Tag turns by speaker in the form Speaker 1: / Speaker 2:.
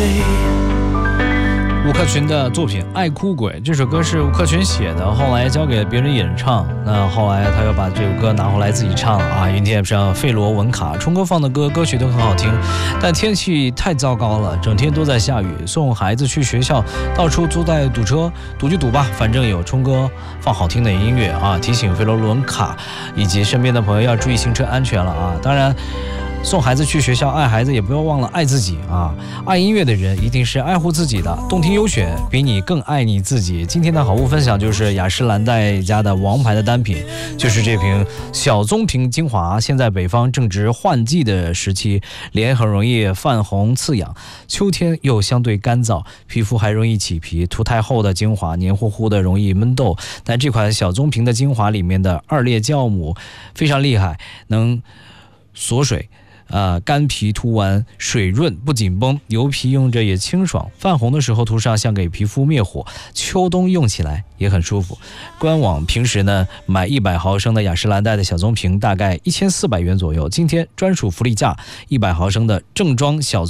Speaker 1: 吴克群的作品《爱哭鬼》，这首歌是吴克群写的，后来交给别人演唱。那后来他又把这首歌拿回来自己唱啊。云天上费罗文卡冲哥放的歌曲都很好听，但天气太糟糕了，整天都在下雨，送孩子去学校，到处都在堵车，堵就堵吧，反正有冲哥放好听的音乐啊。提醒费罗文卡以及身边的朋友要注意行车安全了啊。当然，送孩子去学校，爱孩子也不要忘了爱自己啊！爱音乐的人一定是爱护自己的，动听优选比你更爱你自己。今天的好物分享就是雅诗兰黛家的王牌的单品，就是这瓶小棕瓶精华。现在北方正值换季的时期，脸很容易泛红刺痒，秋天又相对干燥，皮肤还容易起皮，涂太厚的精华黏糊糊的容易闷痘。但这款小棕瓶的精华里面的2列酵母非常厉害，能锁水。干皮涂完水润不紧绷，油皮用着也清爽，泛红的时候涂上像给皮肤灭火，秋冬用起来也很舒服。官网平时呢买100毫升的雅诗兰黛的小棕瓶大概1400元左右，今天专属福利价100毫升的正装小